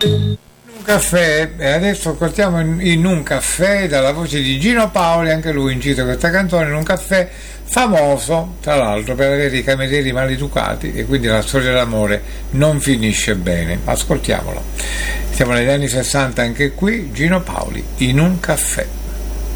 Un caffè, e adesso ascoltiamo in un caffè dalla voce di Gino Paoli, anche lui incise questa canzone in un caffè famoso tra l'altro per avere i camerieri maleducati, e quindi la storia d'amore non finisce bene. Ascoltiamolo, siamo negli anni 60 anche qui, Gino Paoli in un caffè.